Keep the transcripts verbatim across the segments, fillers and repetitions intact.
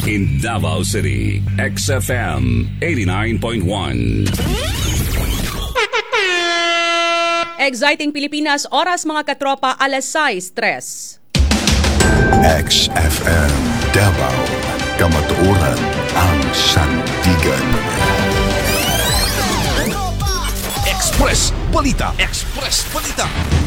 In Davao City, X F M eighty-nine point one. Exciting Pilipinas, oras mga katropa, alas sais tres. X F M Davao, kamatuoran ang sandigan. Express Balita. Express Balita.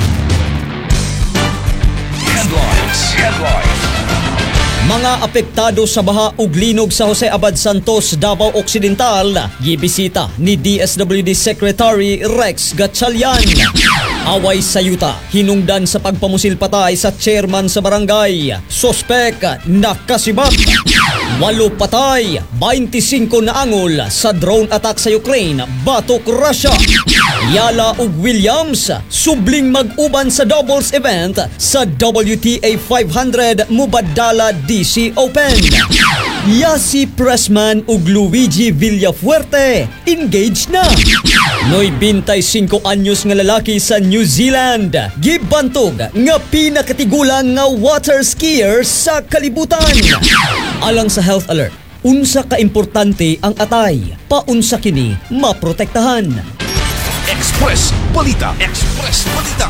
Headlines. Headlines. Mga apektado sa baha ug linog sa Jose Abad Santos, Davao Occidental, gibisita ni D S W D Secretary Rex Gatchalian. Away sa yuta, hinungdan sa pagpamusil patay sa chairman sa barangay. Sospek nakasibat. Walo patay, twenty-five na angol sa drone attack sa Ukraine, batok Russia. Yala ug Williams, subling mag-uban sa doubles event sa W T A five hundred Mubadala D C Open. Yasi Pressman ug Luigi Villafuerte, engaged na. Noy twenty-five anyos nga lalaki sa New Zealand, gibantog nga pinakatigulang nga water skier sa kalibutan. Alang sa health alert, unsa ka importante ang atay, paunsa kini maprotektahan. Express Balita. Express Balita.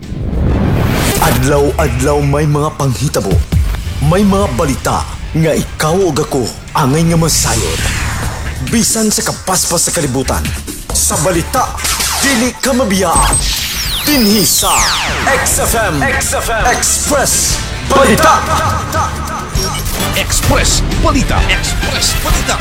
Adlaw-adlaw may mga panghitabo, may mga balita nga ikaw ug ako angay nga masayod. Bisan sa kapaspas sa kalibutan, sa balita dili ka mabiyaan. Dinhi sa X F M X F M Express Balita. Express Balita. Express Balita.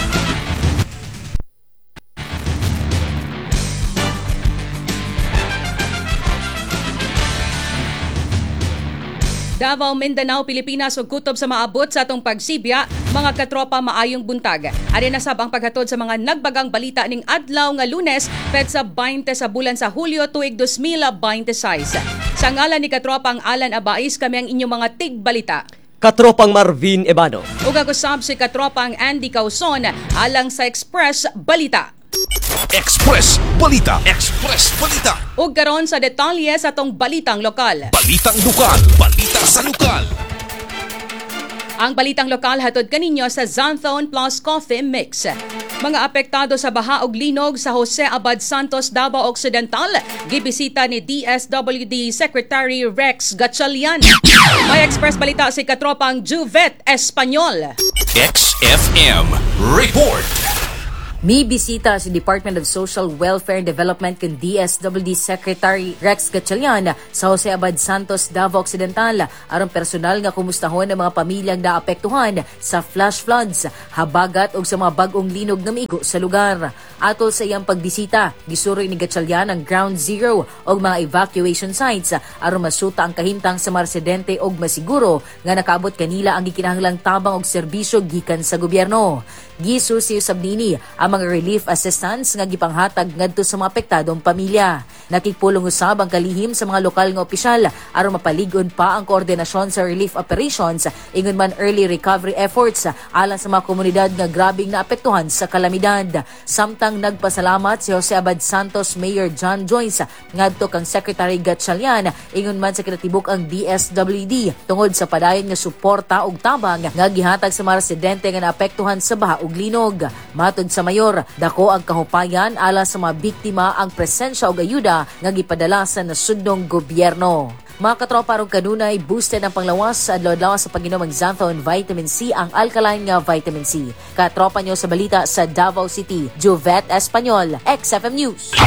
Davao, Mindanao, Pilipinas ug kutob sa maabot sa atong pagsibya, mga katropa, maayong buntag. Ari nasab ang paghatod sa mga nagbagang balita ning adlaw nga Lunes, petsa twenty sa bulan sa Hulyo tuig two thousand twenty-six. Sa ngalan ni katropang Alan Abais, kami ang inyong mga tigbalita. Katropang Marvin Ebano. Ug agusab si katropang Andy Causon alang sa Express Balita. Express Balita. Express Balita. Ug karon sa detalye sa atong balitang lokal. Balitang lokal. Balita sa lokal. Ang balitang lokal hatod kaninyo sa Xanthone Plus Coffee Mix. Mga apektado sa baha ug linog sa Jose Abad Santos, Davao Occidental, gibisita ni D S W D Secretary Rex Gatchalian. May express balita si katropang Juvet Espanyol. X F M Report. May bisita si Department of Social Welfare and Development kan D S W D Secretary Rex Gatchalian sa Jose Abad Santos, Davao Occidental aron personal nga kumustahon ang mga pamilyang naapektuhan sa flash floods, habagat ug sa mga bag-ong linog nga migo sa lugar. Atol sa iyang pagbisita, gisuroy ni Gatchalian ang ground zero og mga evacuation sites aron masuta ang kahimtang sa mga residente og masiguro nga nakaabot kanila ang gikinahanglang tabang og serbisyo gikan sa gobyerno. Gisusi usab nini ang mga relief assistance nga gipanghatag ngadto sa mga apektadong pamilya. Nakikpulong usab ang kalihim sa mga lokal nga opisyal aron mapalig-on pa ang koordinasyon sa relief operations ingon man early recovery efforts alang sa mga komunidad nga grabing naapektuhan sa kalamidad. Samtang nagpasalamat si Jose Abad Santos Mayor John Joyce ngadto kang Secretary Gatchalian ingon man sa kinatibuk ang D S W D tungod sa padayon nga suporta og tabang nga gihatag sa mga residente nga naapektuhan sa baha ug linog. Matod sa mayor, dako ang kahupayan ala sa mga biktima ang presensya og ayuda nga gipadala sa nasudnong gobyerno. Mga katropa, ron kanunay boosted ang panglawas sa adlaw-adlaw sa pag-inom ng Xanthone Vitamin C, ang alkaline nga vitamin C. Katropa nyo sa balita sa Davao City, Juvet Espanyol, X F M News.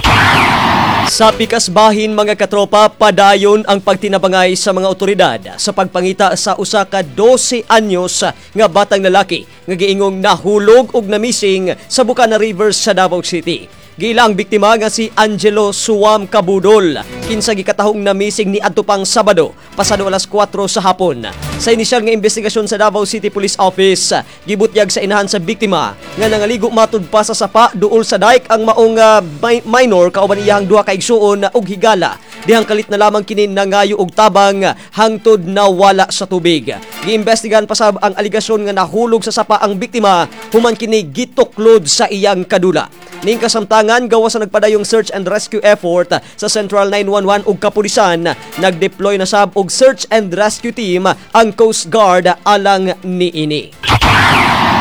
Sa pikas bahin, mga katropa, padayon ang pagtinabangay sa mga otoridad sa pagpangita sa usa ka twelve anyos nga batang lalaki nga giingong nahulog ug namising sa Bukana River sa Davao City. Gilang biktima nga si Angelo Suam Cabudol, kinsa gikatahong na missing ni adto pang Sabado, pasado alas four sa hapon. Sa inisyal nga investigasyon sa Davao City Police Office, gibutyag sa inahan sa biktima nga nangaligo matud pa sa sapa duol sa dike ang maong uh, minor kauban iyang duha ka igsuon og higala. Dihang kalit na lamang kini nangayo og tabang hangtod na wala sa tubig. Giimbestigahan pa sab ang aligasyon nga nahulog sa sapa ang biktima human kini gituklod sa iyang kadula. Ning kasamtangan, gawa sa nagpadayong search and rescue effort sa Central nine one one ug kapulisan, nagdeploy na sab og search and rescue team ang Coast Guard alang niini.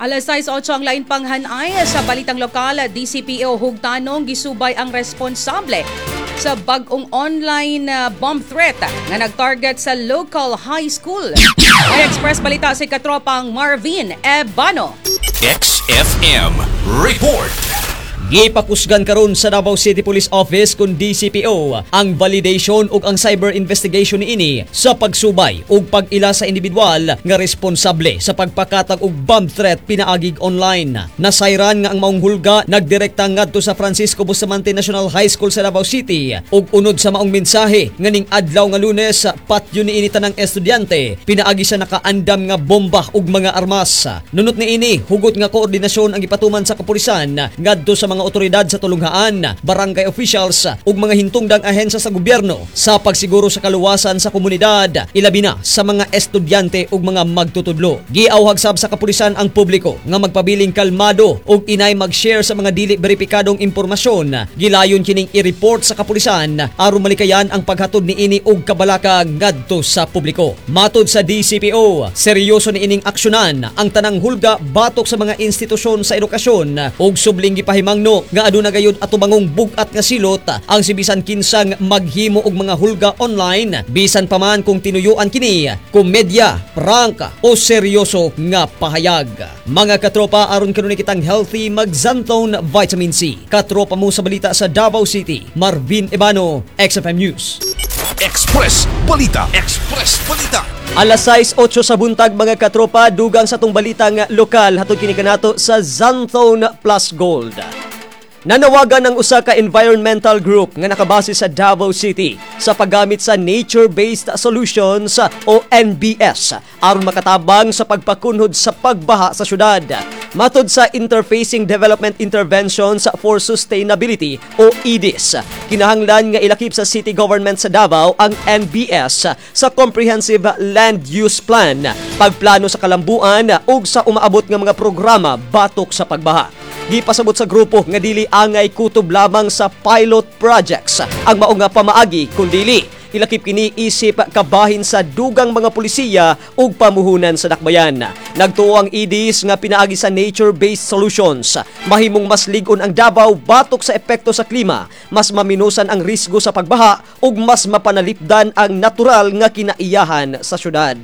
Alas sais otso ang lain panghanay sa balitang lokal, D C P O hugtanong gisubay ang responsable sa bag-ong online uh, bomb threat nga nag-target sa local high school. May express balita si katropang Marvin Ebano. X F M Report. Gipakusgan karon sa Davao City Police Office kun D C P O ang validation ug ang cyber investigation niini sa pagsubay ug pag-ila sa individual nga responsable sa pagpakatag og bomb threat pinaagig online. Nasayran nga ang maong hulga nagdirekta ngadto sa Francisco Bustamante National High School sa Davao City ug unod sa maong mensahe nga ning adlaw nga Lunes patyo niini tanang estudyante pinaagi sa nakaandam nga bomba ug mga armas. Nunot niini hugot nga koordinasyon ang gipatuman sa kapulisan ngadto sa mga otoridad sa tulunghaan, barangay officials ug mga hintungdang ahensya sa gobyerno sa pagsiguro sa kaluwasan sa komunidad, ilabi na sa mga estudyante ug mga magtutudlo. Giawhag sab sa kapulisan ang publiko nga magpabiling kalmado ug inay mag-share sa mga dili beripikadong impormasyon. Gilayon kining i-report sa kapulisan aron malikayan ang paghatod niini og kabalaka ngadto sa publiko. Matud sa D C P O, seryoso niining aksyonan ang tanang hulga batok sa mga institusyon sa edukasyon ug subling gipahimang no nga aduna gayud atubangong bugat nga silot ang si bisan kinsang maghimo og mga hulga online bisan pa man kung tinuyuan kini komedya, prank o seryoso nga pahayag. Mga katropa, aron kanunay kitang healthy mag-Xanthone Vitamin C. Katropa mo sa balita sa Davao City, Marvin Ebano, X F M News. Express Balita. Express Balita. Alas sais otso sa buntag mga katropa, dugang sa tong balitang lokal hatod kini kanato sa Xanthone Plus Gold. Nanawagan ang usa ka environmental group nga nakabase sa Davao City sa paggamit sa Nature-Based Solutions o N B S aron makatabang sa pagpakunhod sa pagbaha sa syudad. Matod sa Interfacing Development Interventions for Sustainability o I D I S, kinahanglan nga ilakip sa City Government sa Davao ang N B S sa Comprehensive Land Use Plan, pagplano sa kalambuan ug sa umaabot nga mga programa batok sa pagbaha. Gipasabot sa grupo nga dili angay kutob lamang sa pilot projects ang mao nga pamaagi kundili ilakip kini isip kabahin sa dugang mga pulisiya ug pamuhunan sa dakbayan. Nagtuo ang I D I S nga pinaagi sa nature-based solutions. Mahimong mas lig-on ang Davao batok sa epekto sa klima, mas maminusan ang risgo sa pagbaha ug mas mapanalipdan ang natural nga kinaiyahan sa syudad.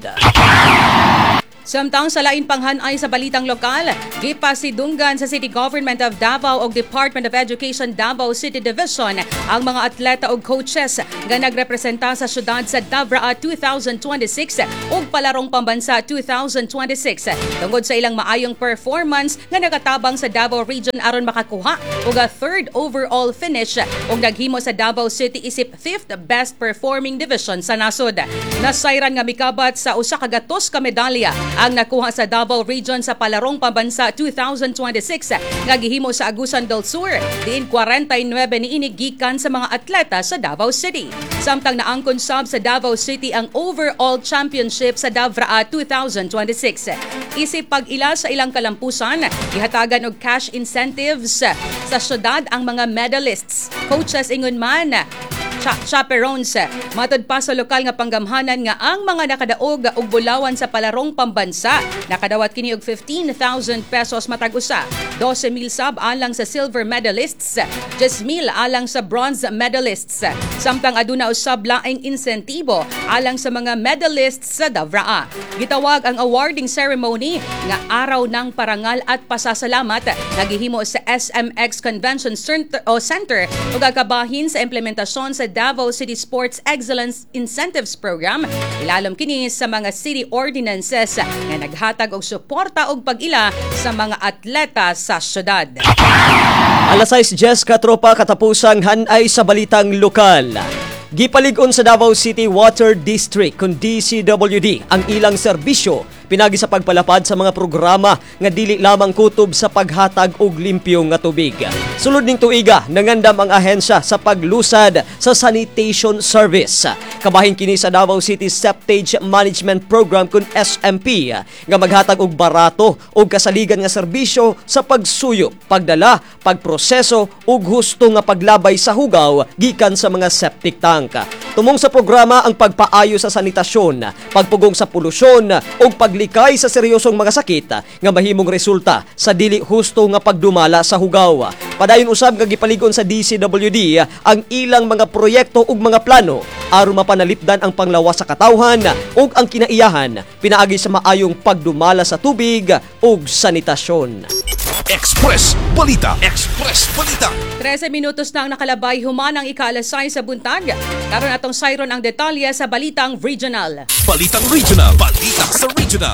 Samtang sa lain panghanay sa balitang lokal, gipasidunggan sa City Government of Davao o Department of Education Davao City Division ang mga atleta o coaches nga nagrepresenta sa syudad sa Davraa twenty twenty-six ug palarong pambansa twenty twenty-six. Tungod sa ilang maayong performance nga nagatabang sa Davao Region aron makakuha og a third overall finish ug naghimo sa Davao City isip fifth best performing division sa nasod. Nasayran nga mikabat sa usa ka gatos ka medalya ang nakuha sa Davao Region sa palarong pambansa twenty twenty-six nga gihimo sa Agusan del Sur, diin forty-nine niini gikan sa mga atleta sa Davao City. Samtang naangkon sab sa Davao City ang overall championship sa Davraa twenty twenty-six. Isip pag-ila sa ilang kalampusan, gihatagan og cash incentives sa syudad ang mga medalists. Coaches ingon man Cha- chaperones. Matod pa sa lokal nga panggamhanan nga ang mga nakadaog og bulawan sa palarong pambansa nakadawat kini og fifteen thousand pesos matag usa. twelve mil sab alang sa silver medalists, ten mil alang sa bronze medalists. Samtang aduna usab laing insentibo alang sa mga medalists sa Davraa. Gitawag ang awarding ceremony nga araw ng parangal at pasasalamat nagihimo sa S M X Convention Center o Center ug kabahin sa implementasyon sa Davao City Sports Excellence Incentives Program. Ilalom kini sa mga city ordinances nga naghatag og suporta og pag-ila sa mga atleta sa syudad. Alas sais Jess katropa katapusang hanay sa balitang lokal. Gipalig-on sa Davao City Water District kun D C W D ang ilang serbisyo pinagi sa pagpalapad sa mga programa nga dili lamang kutob sa paghatag og limpyo nga tubig. Sulod ning tuiga, nangandam ang ahensya sa paglusad sa sanitation service. Kabahin kini sa Davao City Septage Management Program kun S M P nga maghatag og barato og kasaligan nga serbisyo sa pagsuyop, pagdala, pagproseso ug husto nga paglabay sa hugaw gikan sa mga septic tank. Tumong sa programa ang pagpaayo sa sanitasyon, pagpugong sa polusyon ug pag paglikay sa seryosong mga sakit nga mahimong resulta sa dili husto nga pagdumala sa hugaw. Padayon usab nga gipaligon sa D C W D ang ilang mga proyekto ug mga plano aron mapanalipdan ang panglawas sa katawhan ug ang kinaiyahan pinaagi sa maayong pagdumala sa tubig ug sanitasyon. Express Balita. Express Balita. trese minutos na ang nakalabay human ang ikaalasay sa buntag. Karon atong sayron ang detalye sa Balitang Regional. Balitang Regional. Balita sa Regional.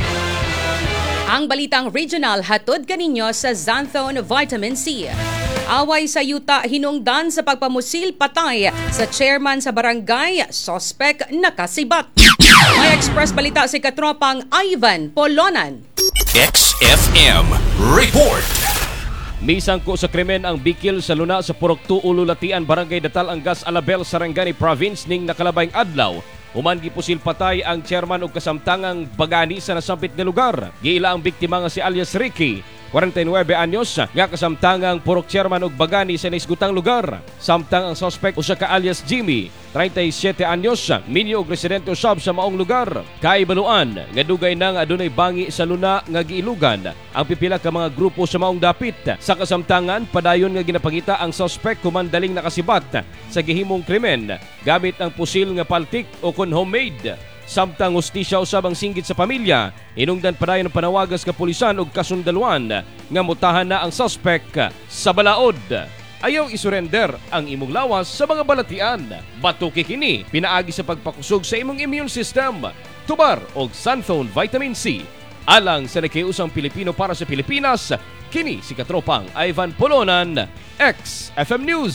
Ang Balitang Regional hatod kaninyo sa Xanthone Vitamin C. Away sa yuta hinungdan sa pagpamusil patay sa chairman sa barangay, sospek nakasibat. May Express Balita si katropang Ivan Polonan. X F M Report. Misangko sa krimen ang bikil sa luna sa Purok two Ululatian, Barangay Datal, Angas, Alabel, Sarangani Province ning nakalabayng adlaw. Human gipusil patay ang chairman ug kasamtangang bagani sa nasampit nga lugar. Giila ang biktima nga si alias Ricky, forty-nine anyos, nga kasamtangang purok chairman ug bagani sa naisgutang lugar. Samtang ang suspect usa ka alias Jimmy, thirty-seven anyos, minyo ug residente usab sa maong lugar. Kaibaluan nga dugay na nga adunay bangi sa luna nga giilugan ang pipila ka mga grupo sa maong dapit. Sa kasamtangan, padayon nga ginapangita ang suspect kumandaling nakasibat sa gihimong krimen gamit ang pusil nga paltik o kun homemade. Samtang hustisya usab ang singgit sa pamilya, hinungdan padayon ang panawagas ka pulisan ug kasundaluan nga mutahan na ang suspect sa balaod. Ayaw isurrender ang imong lawas sa mga balatian. Batuki kini pinaagi sa pagpakusog sa imong immune system. Tubar og Xanthone Vitamin C. Alang sa nakiusang Pilipino para sa Pilipinas, kini si katropang Ivan Polonan, X F M News.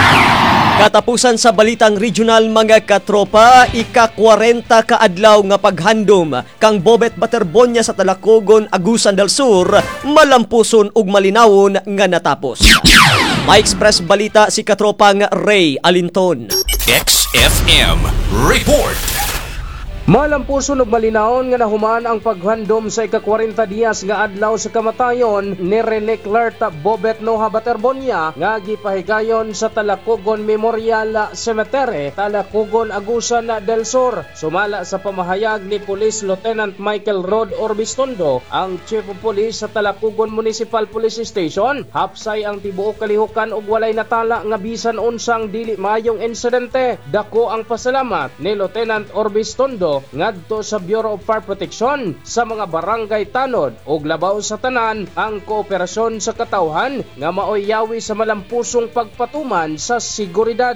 Katapusan sa Balitang Regional mga katropa, ika-forty ka adlaw nga paghandom kang Bobet Baterbonia sa Talacogon, Agusan del Sur, malampuson ug malinawon nga natapos. May Express Balita si katropang Ray Alinton. X F M Report. Malampuson ug malinaon nga nahuman ang paghandom sa ika-forty diyas nga adlaw sa kamatayon ni Rene Clerta Bobet Noha Baterbonia nga gipahigayon sa Talacogon Memorial Cemetery, Talacogon, Agusan del Sur. Sumala sa pamahayag ni Police Lieutenant Michael Rod Orbistondo, ang Chief of Police sa Talacogon Municipal Police Station, hapsay ang tibuok kalihukan ug walay natala nga bisan unsang dili maayong insidente. Dako ang pasalamat ni Lieutenant Orbistondo ngadto sa Bureau of Fire Protection sa mga barangay tanod ug labaw sa tanan ang kooperasyon sa katawhan nga maoy yawi sa malampusong pagpatuman sa seguridad.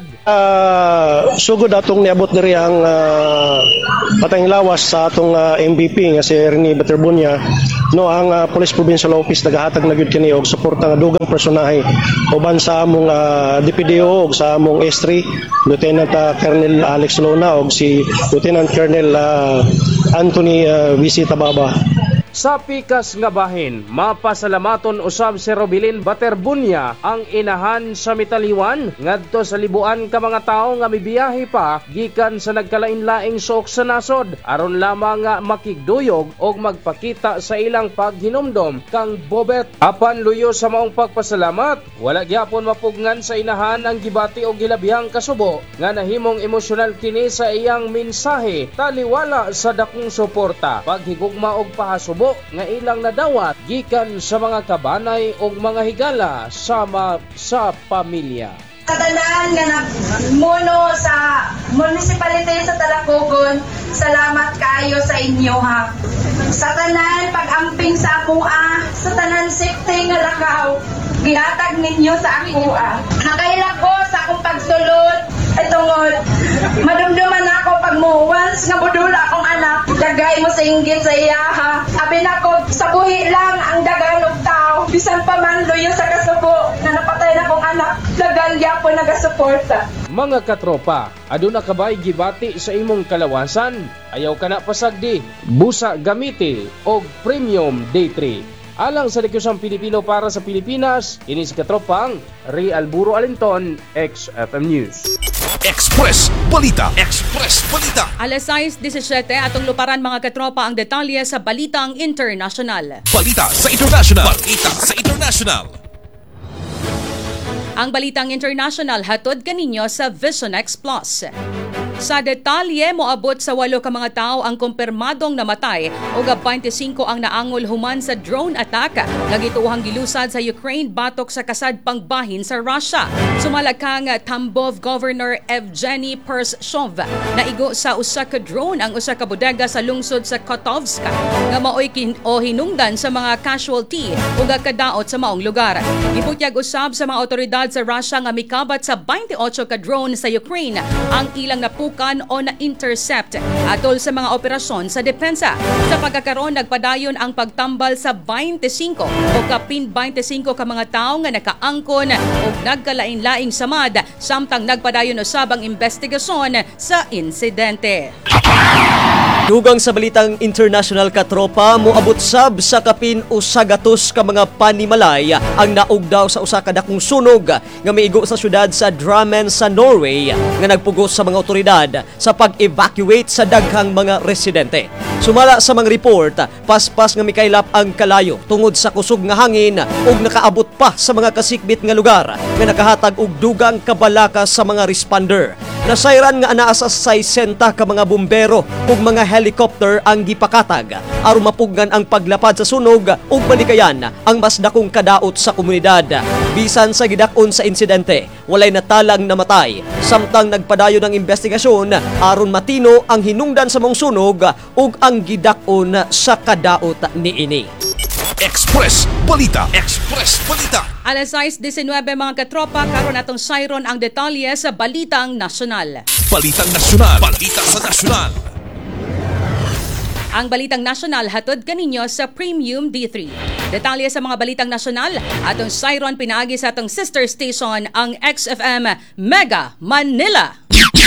Uh, sugod atong niabot diri ang uh, patayng lawas sa atong uh, M V P nga si Rene Baterbonia. No, ang uh, Police Provincial Office nagahatag na gyud kini og suporta nga dugang personahe uban sa among uh, D P D O ug sa among S three Lieutenant uh, Colonel Alex Lona ug si Lieutenant Colonel Uh, Anthony uh, Visita Baba. Sa pikas nga bahin, mapasalamaton usab si Robilin Baterbonia, ang inahan sa Mitaliwan, ngadto sa libuan ka mga tawo nga mibiyahe pa gikan sa nagkalain-laing suok sa nasod aron lamang nga makigduyog og magpakita sa ilang paghinumdom kang Bobet. Apan luyo sa maong pagpasalamat, wala gyapon mapugngan sa inahan ang gibati og gilabihang kasubo nga nahimong emosyonal kini sa iyang mensahe taliwala sa dakong suporta, paghigugma og pahasubo nga ilang nadawat gikan sa mga kabanay ug mga higala sama sa pamilya. Katanan nga nagmuno sa municipality sa Talacogon, salamat kayo sa inyo ha. Sa tanan pag-amping sa akua, sa tanan safety nga lakaw, gihatag ninyo sa akua. Nakaila ko sa akong pagsulod, itungod, madumduman ako pag mo, once nga budula akong anak, dagay mo sa inggit sa iya ha. Abi na ko, sa buhi lang ang dagalog tao, bisan pa man luyo sa kasubo, na napatay na akong anak, dagal yapon nagasuporta. Mga katropa, aduna kabay gibati sa imong kalawasan, ayaw ka na pasagdi, busa gamiti og Premium Day three. Alang sa Nekusang Pilipino para sa Pilipinas, ini si katropang Ray Alburo Alinton, X F M News. Express Balita. Express Balita. Alas sais disisiete atong luparan mga katropa ang detalye sa Balitang International. Balita sa International. Balita sa International. Ang Balitang International hatod kaninyo sa Vision X Plus. Sa detalye, moabot sa walo ka mga tao ang kumpirmadong namatay ug twenty-five ang naangol human sa drone attack nga gituohang gilusad sa Ukraine batok sa kasadpang bahin sa Russia. Sumala kang Tambov Governor Evgeny Pershov na igo sa usa ka drone ang usa ka bodega sa lungsod sa Kotovska nga maoy kin o hinungdan sa mga casualty ug kadaot sa maong lugar. Gibutyag usab sa mga otoridad sa Russia nga mikabat sa twenty-eight ka drone sa Ukraine ang ilang napukan o na-intercept atol sa mga operasyon sa depensa. Sa pagkakaroon, nagpadayon ang pagtambal sa twenty-five o kapin twenty-five ka mga tao nga nakaangkon o nagkalain-laing samad samtang nagpadayon usab ang investigasyon sa insidente. Dugang sa balitang international katropa, moabot sab sa kapin usa gatos ka mga panimalay ang naugdaw sa usa ka dakong sunog nga miigo sa syudad sa Drammen sa Norway nga nagpugos sa mga otoridad sa pag-evacuate sa daghang mga residente. Sumala sa mga report, paspas nga mikaylap ang kalayo tungod sa kusog nga hangin ug nakaabot pa sa mga kasikbit nga lugar nga nakahatag og dugang kabalaka sa mga responder. Nasayran nga anaa sa sixty ka mga bumbero ug mga helicopter ang gipakatag aron mapugnan ang paglapad sa sunog ug balikayan ang mas dakong kadaot sa komunidad. Bisan sa gidakon sa insidente, walay natalang namatay samtang nagpadayon ang investigasyon aron matino ang hinungdan sa mong sunog ug ang gidakon sa kadaot niini. Express Balita. Express Balita. Alas sais diecinuebe mga katropa, karon atong sayron ang detalye sa Balitang Nasyonal. Balitang Nasyonal. Balita sa Nasyonal. Ang Balitang Nasyonal hatod kaninyo sa Premium D three. Detalye sa mga Balitang Nasyonal, atong sayron pinaagi sa atong sister station, ang X F M Mega Manila.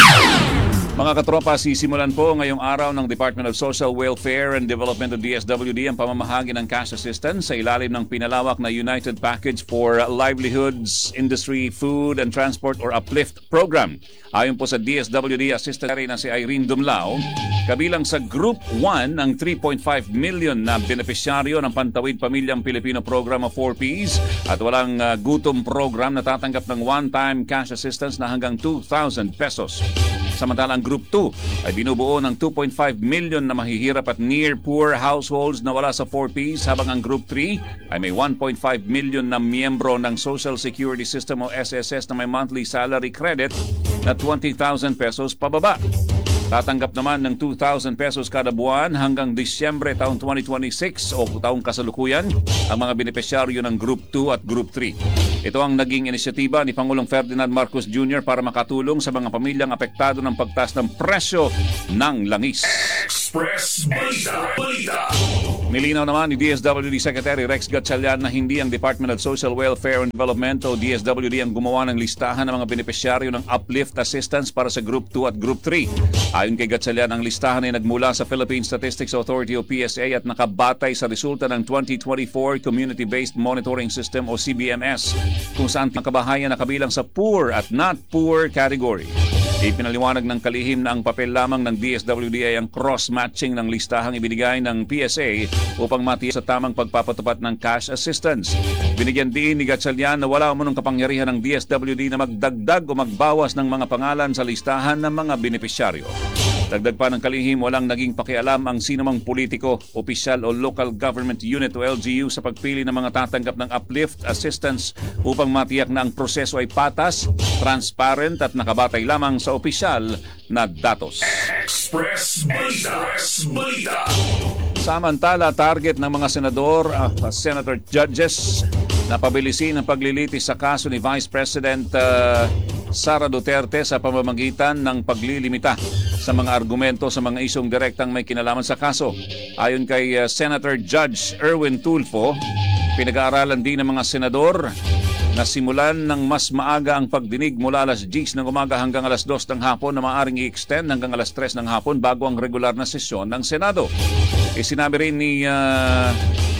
Mga katropa, sisimulan po ngayong araw ng Department of Social Welfare and Development o D S W D ang pamamahagi ng cash assistance sa ilalim ng pinalawak na United Package for Livelihoods, Industry, Food and Transport or UPLIFT program. Ayon po sa D S W D Assistant na si Irene Dumlao, kabilang sa Group one ang three point five million na benepisyaryo ng Pantawid Pamilyang Pilipino Program of four Ps at walang uh, gutom program na tatanggap ng one-time cash assistance na hanggang two thousand pesos. Samantalang Group two ay binubuo ng two point five million na mahihirap at near-poor households na wala sa four Ps, habang ang Group three ay may one point five million na miyembro ng Social Security System o S S S na may monthly salary credit na twenty thousand pesos pababa. Tatanggap naman ng two thousand pesos kada buwan hanggang Disyembre taong twenty twenty-six o taong kasalukuyan ang mga benepisyaryo ng Group two at Group three. Ito ang naging inisyatiba ni Pangulong Ferdinand Marcos Junior para makatulong sa mga pamilyang apektado ng pagtaas ng presyo ng langis. Express Balita. Balita. Nilinaw naman ni D S W D Secretary Rex Gatchalian na hindi ang Department of Social Welfare and Development o D S W D ang gumawa ng listahan ng mga benepisyaryo ng UPLIFT assistance para sa Group two at Group three. Ayon kay Gatchalian, ang listahan ay nagmula sa Philippine Statistics Authority o P S A at nakabatay sa resulta ng twenty twenty-four Community-Based Monitoring System o C B M S, kung saan ang kabahayan na kabilang sa poor at not poor category. Ipinaliwanag ng kalihim na ang papel lamang ng D S W D ay ang cross-matching ng listahang ibinigay ng P S A upang matiyak sa tamang pagpapatupad ng cash assistance. Binigyan din ni Gatchalian na wala umunong kapangyarihan ng D S W D na magdagdag o magbawas ng mga pangalan sa listahan ng mga benepisyaryo. Dagdag pa ng kalihim, walang naging pakialam ang sinumang politiko, opisyal o local government unit o L G U sa pagpili ng mga tatanggap ng uplift assistance upang matiyak na ang proseso ay patas, transparent at nakabatay lamang sa opisyal na datos. Express Balita. Balita. Samantala, target ng mga senador, uh, senator judges na pabilisin ang paglilitis sa kaso ni Vice President uh, Sara Duterte sa pamamagitan ng paglilimita sa mga argumento sa mga isyong direktang may kinalaman sa kaso. Ayon kay uh, Senator Judge Erwin Tulfo, pinag-aaralan din ng mga senador na simulan ng mas maaga ang pagdinig mula alas diyes ng umaga hanggang alas dos ng hapon na maaaring i-extend hanggang alas tres ng hapon bago ang regular na sesyon ng Senado. Isinabi rin ni uh,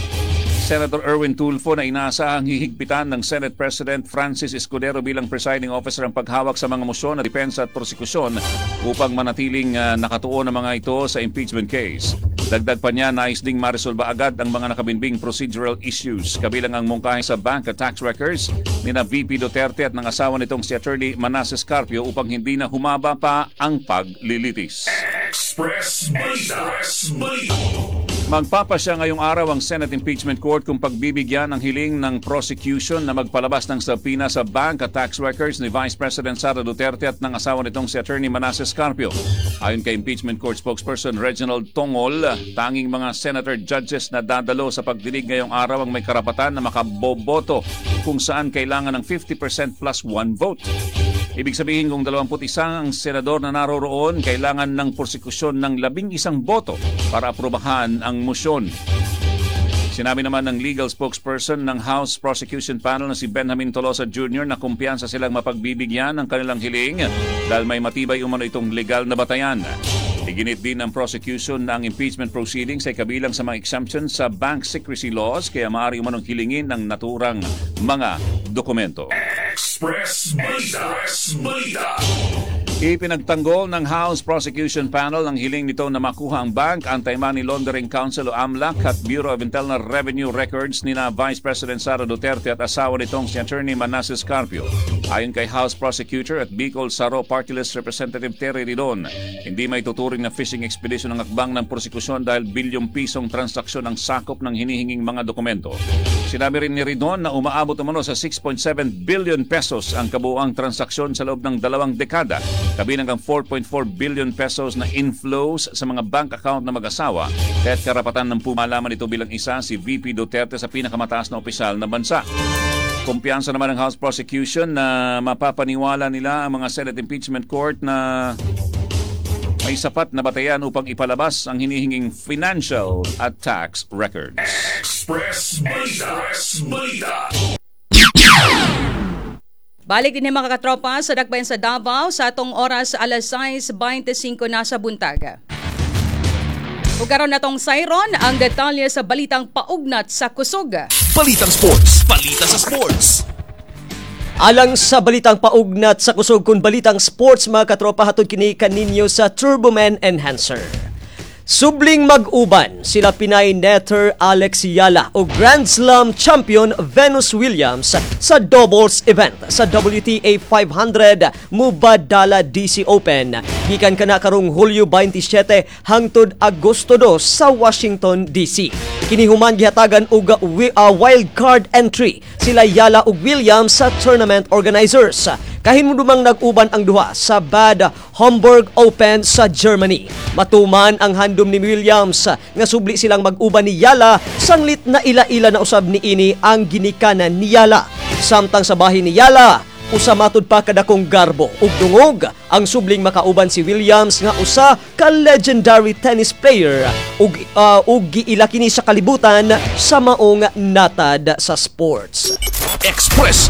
Senator Erwin Tulfo na inaasahang hihigpitan ng Senate President Francis Escudero bilang presiding officer ang paghawak sa mga mosyon na depensa at prosekusyon upang manatiling uh, nakatuon ang mga ito sa impeachment case. Dagdag pa niya, nais ding marisolba agad ang mga nakabinbing procedural issues, kabilang ang mungkahi sa bank at tax records ni na V P Duterte at ng asawa nitong si Attorney Manasseh Carpio upang hindi na humaba pa ang paglilitis. Express Balita. Express Balita. Magpapasya ngayong araw ang Senate Impeachment Court kung pagbibigyan ng hiling ng prosecution na magpalabas ng subpoena sa bank at tax records ni Vice President Sara Duterte at ng asawa nitong si Attorney Manasseh Carpio. Ayon kay Impeachment Court spokesperson Reginald Tongol, tanging mga senator judges na dadalo sa pagdinig ngayong araw ang may karapatan na makaboboto kung saan kailangan ng fifty percent plus one vote. Ibig sabihin kung dalawampu't isa ang senador na naroroon, kailangan ng prosekusyon ng labing isang boto para aprobahan ang motion. Sinabi naman ng legal spokesperson ng House Prosecution Panel na si Benjamin Tolosa Junior na kumpiyansa silang mapagbibigyan ng kanilang hiling dahil may matibay umano itong legal na batayan. Iginit din ng prosecution na ang impeachment proceedings ay kabilang sa mga exemptions sa bank secrecy laws kaya maaari umanong hilingin ng naturang mga dokumento. Express Balita. Express Balita. Ipinagtanggol ng House Prosecution Panel ang hiling nito na makuha ang Bank Anti-Money Laundering Council o AMLAC at Bureau of Internal Revenue Records ni na Vice President Sara Duterte at asawa nitong si Attorney Manasseh Carpio. Ayon kay House Prosecutor at Bicol Saro Party List Representative Terry Ridon, hindi may tuturing na fishing expedition ng akbang ng prosekusyon dahil bilyong pisong transaksyon ang sakop ng hinihinging mga dokumento. Sinabi rin ni Ridon na umaabot umano sa six point seven billion pesos ang kabuuang transaksyon sa loob ng dalawang dekada, kabilang ang four point four billion pesos na inflows sa mga bank account na mag-asawa, kaya't karapatan ng pumalaman ito bilang isa si V P Duterte sa pinakamataas na opisyal na bansa. Kumpiyansa naman ng House Prosecution na mapapaniwala nila ang mga Senate Impeachment Court na may sapat na batayan upang ipalabas ang hinihinging financial at tax records. Express Balita. Express Balita. Balik din mga katropa sa dakbayan sa Davao sa atong oras alas sais twenty-five na sa buntaga. Ug karon natong sayron ang detalye sa balitang paugnat sa kusog. Balitang Sports. Balita sa Sports. Alang sa balitang paugnat sa kusog kun balitang sports mga katropa hatod kini kaninyo sa Turboman Enhancer. Subling mag-uban sila Pinay netter Alex Yala o Grand Slam champion Venus Williams sa doubles event sa W T A five hundred Mubadala D C Open gikan kana karong Hulyo twenty-seven hangtod Agosto two sa Washington D C. Kini human gihatagan og uh, wild card entry sila Yala ug Williams sa tournament organizers. Kahinumdumang nag-uban ang duha sa Bad Homburg Open sa Germany. Matuman ang handom ni Williams nga subli silang mag-uban ni Yala, sanglit na ila-ila na usab ni ini ang ginikanan ni Yala. Samtang sa bahin ni Yala, usa matud pa kadakong garbo ug dungog ang subling makauban si Williams nga usa ka legendary tennis player ug uh, ug giila kini sa kalibutan sa maong natad sa sports. Express